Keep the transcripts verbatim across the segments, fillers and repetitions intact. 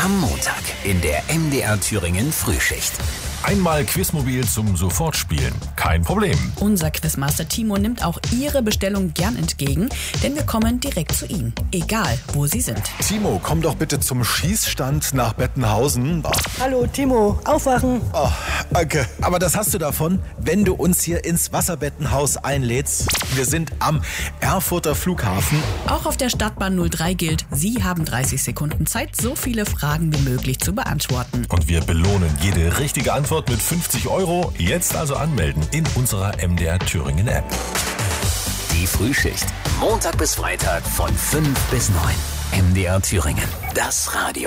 Am Montag in der M D R Thüringen Frühschicht. Einmal Quizmobil zum Sofortspielen. Kein Problem. Unser Quizmaster Timo nimmt auch Ihre Bestellung gern entgegen, denn wir kommen direkt zu Ihnen, egal wo Sie sind. Timo, komm doch bitte zum Schießstand nach Bettenhausen. Ach. Hallo Timo, aufwachen. Oh, danke. Aber das hast du davon, wenn du uns hier ins Wasserbettenhaus einlädst. Wir sind am Erfurter Flughafen. Auch auf der Stadtbahn null drei gilt, Sie haben dreißig Sekunden Zeit, so viele Fragen wie möglich zu beantworten. Und wir belohnen jede richtige Antwort mit fünfzig Euro. Jetzt also anmelden in unserer M D R Thüringen App. Die Frühschicht. Montag bis Freitag von fünf bis neun. M D R Thüringen. Das Radio.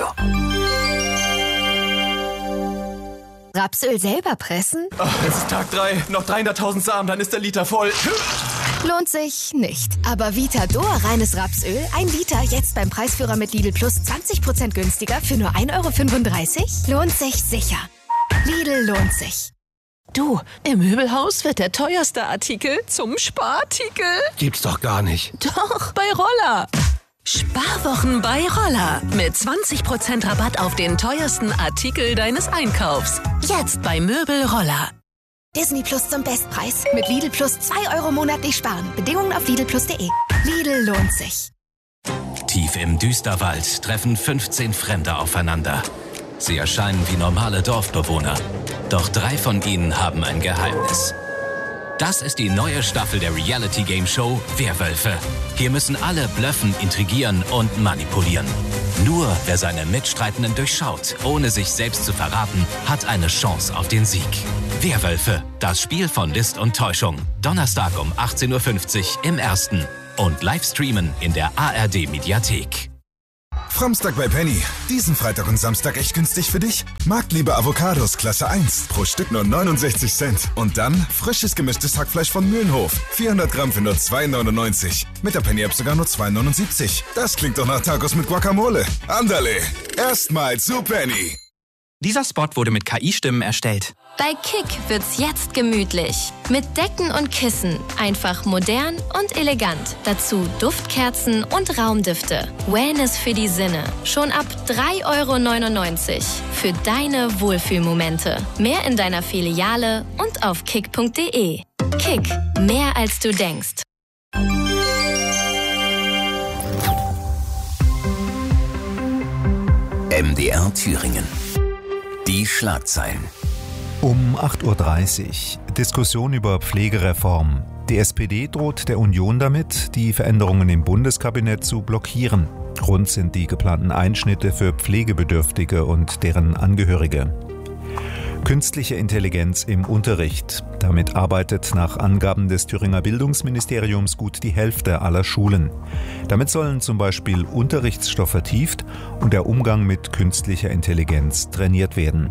Rapsöl selber pressen? Oh, es ist Tag drei. Noch dreihunderttausend Samen, dann ist der Liter voll. Lohnt sich nicht. Aber Vitador reines Rapsöl, ein Liter, jetzt beim Preisführer mit Lidl Plus zwanzig Prozent günstiger für nur ein Euro fünfunddreißig? Lohnt sich sicher. Lidl lohnt sich. Du, im Möbelhaus wird der teuerste Artikel zum Sparartikel. Gibt's doch gar nicht. Doch, bei Roller. Sparwochen bei Roller. Mit zwanzig Prozent Rabatt auf den teuersten Artikel deines Einkaufs. Jetzt bei Möbel Roller. Disney Plus zum Bestpreis. Mit Lidl Plus zwei Euro monatlich sparen. Bedingungen auf lidl plus punkt de. Lidl lohnt sich. Tief im Düsterwald treffen fünfzehn Fremde aufeinander. Sie erscheinen wie normale Dorfbewohner. Doch drei von ihnen haben ein Geheimnis. Das ist die neue Staffel der Reality-Game-Show Werwölfe. Hier müssen alle blöffen, intrigieren und manipulieren. Nur wer seine Mitstreitenden durchschaut, ohne sich selbst zu verraten, hat eine Chance auf den Sieg. Werwölfe, das Spiel von List und Täuschung. Donnerstag um achtzehn Uhr fünfzig im Ersten. Und live streamen in der A R D-Mediathek. Framstag bei Penny. Diesen Freitag und Samstag echt günstig für dich? Marktliebe Avocados Klasse eins. Pro Stück nur neunundsechzig Cent. Und dann frisches gemischtes Hackfleisch von Mühlenhof. vierhundert Gramm für nur zwei neunundneunzig. Mit der Penny-App sogar nur zwei neunundsiebzig. Das klingt doch nach Tacos mit Guacamole. Andale. Erstmal zu Penny. Dieser Spot wurde mit K I-Stimmen erstellt. Bei Kick wird's jetzt gemütlich. Mit Decken und Kissen. Einfach modern und elegant. Dazu Duftkerzen und Raumdüfte. Wellness für die Sinne. Schon ab drei Euro neunundneunzig. Für deine Wohlfühlmomente. Mehr in deiner Filiale und auf kick punkt de. Kick. Mehr als du denkst. M D R Thüringen. Die Schlagzeilen. Um acht Uhr dreißig. Diskussion über Pflegereform. Die S P D droht der Union damit, die Veränderungen im Bundeskabinett zu blockieren. Grund sind die geplanten Einschnitte für Pflegebedürftige und deren Angehörige. Künstliche Intelligenz im Unterricht. Damit arbeitet nach Angaben des Thüringer Bildungsministeriums gut die Hälfte aller Schulen. Damit sollen zum Beispiel Unterrichtsstoff vertieft und der Umgang mit künstlicher Intelligenz trainiert werden.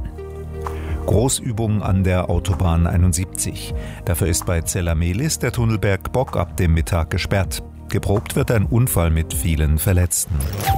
Großübung an der Autobahn einundsiebzig. Dafür ist bei Zellamelis der Tunnelberg Bock ab dem Mittag gesperrt. Geprobt wird ein Unfall mit vielen Verletzten.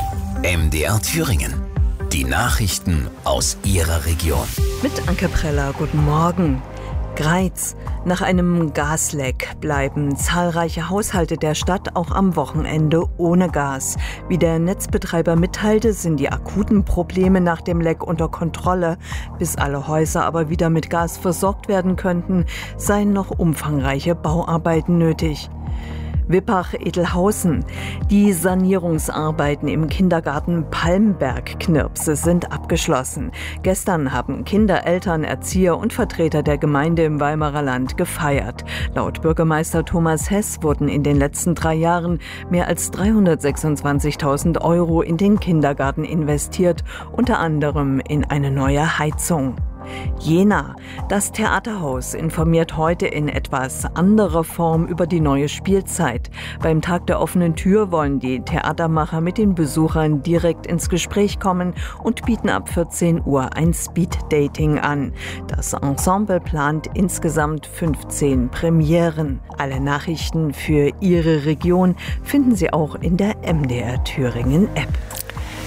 M D R Thüringen. Die Nachrichten aus Ihrer Region. Mit Anke Preller, guten Morgen. Greiz. Nach einem Gasleck bleiben zahlreiche Haushalte der Stadt auch am Wochenende ohne Gas. Wie der Netzbetreiber mitteilte, sind die akuten Probleme nach dem Leck unter Kontrolle. Bis alle Häuser aber wieder mit Gas versorgt werden könnten, seien noch umfangreiche Bauarbeiten nötig. Wippach-Edelhausen. Die Sanierungsarbeiten im Kindergarten Palmberg-Knirpse sind abgeschlossen. Gestern haben Kinder, Eltern, Erzieher und Vertreter der Gemeinde im Weimarer Land gefeiert. Laut Bürgermeister Thomas Hess wurden in den letzten drei Jahren mehr als dreihundertsechsundzwanzigtausend Euro in den Kindergarten investiert, unter anderem in eine neue Heizung. Jena. Das Theaterhaus informiert heute in etwas anderer Form über die neue Spielzeit. Beim Tag der offenen Tür wollen die Theatermacher mit den Besuchern direkt ins Gespräch kommen und bieten ab vierzehn Uhr ein Speed-Dating an. Das Ensemble plant insgesamt fünfzehn Premieren. Alle Nachrichten für Ihre Region finden Sie auch in der M D R Thüringen App.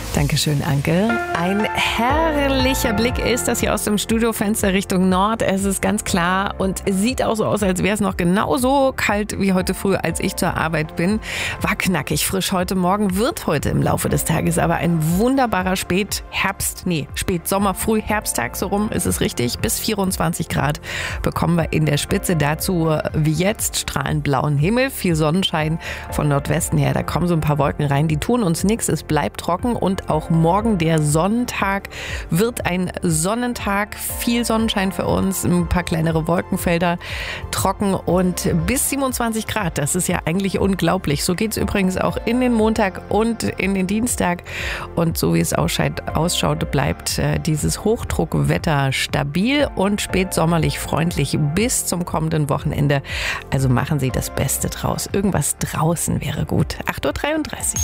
Dankeschön, Anke. Ein herrlicher Blick ist das hier aus dem Studiofenster Richtung Nord. Es ist ganz klar und es sieht auch so aus, als wäre es noch genauso kalt wie heute früh, als ich zur Arbeit bin. War knackig frisch heute Morgen, wird heute im Laufe des Tages aber ein wunderbarer Spätherbst, nee, Spätsommer, Frühherbsttag, so rum ist es richtig. Bis vierundzwanzig Grad bekommen wir in der Spitze. Dazu wie jetzt strahlend blauen Himmel, viel Sonnenschein von Nordwesten her. Da kommen so ein paar Wolken rein, die tun uns nichts. Es bleibt trocken und auch morgen der Sonntag wird ein Sonnentag. Viel Sonnenschein für uns, ein paar kleinere Wolkenfelder, trocken und bis siebenundzwanzig Grad. Das ist ja eigentlich unglaublich. So geht es übrigens auch in den Montag und in den Dienstag. Und so wie es ausschaut, bleibt äh, dieses Hochdruckwetter stabil und spätsommerlich freundlich bis zum kommenden Wochenende. Also machen Sie das Beste draus. Irgendwas draußen wäre gut. acht Uhr dreiunddreißig.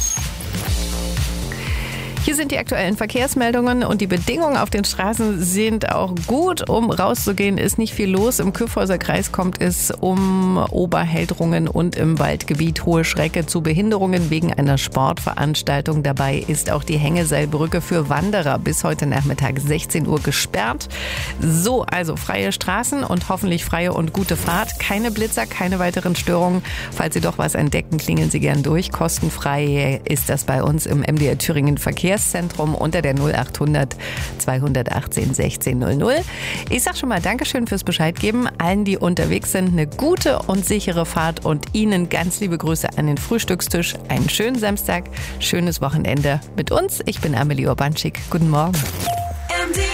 Hier sind die aktuellen Verkehrsmeldungen und die Bedingungen auf den Straßen sind auch gut. Um rauszugehen, ist nicht viel los. Im Kyffhäuser Kreis kommt es um Oberheldrungen und im Waldgebiet Hohe Schrecke zu Behinderungen wegen einer Sportveranstaltung. Dabei ist auch die Hängeseilbrücke für Wanderer bis heute Nachmittag sechzehn Uhr gesperrt. So, also freie Straßen und hoffentlich freie und gute Fahrt. Keine Blitzer, keine weiteren Störungen. Falls Sie doch was entdecken, klingeln Sie gern durch. Kostenfrei ist das bei uns im M D R Thüringen Verkehrs Zentrum unter der null acht hundert zweihundertachtzehn sechzehn null null. Ich sag schon mal Dankeschön fürs Bescheid geben. Allen, die unterwegs sind, eine gute und sichere Fahrt und Ihnen ganz liebe Grüße an den Frühstückstisch. Einen schönen Samstag, schönes Wochenende mit uns. Ich bin Amelie Urbanschik. Guten Morgen. M D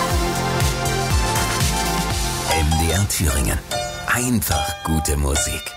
R Thüringen. Einfach gute Musik.